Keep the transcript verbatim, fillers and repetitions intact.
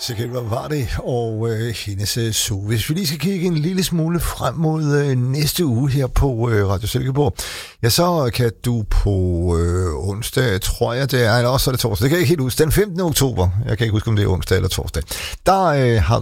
Sikkert hvad var det, og øh, hendes øh, så. Hvis vi lige skal kigge en lille smule frem mod øh, næste uge her på øh, Radio Silkeborg, ja, så kan du på øh, onsdag, tror jeg det er, eller også er det torsdag, det kan jeg ikke helt huske, den femtende oktober, jeg kan ikke huske, om det er onsdag eller torsdag, der øh, har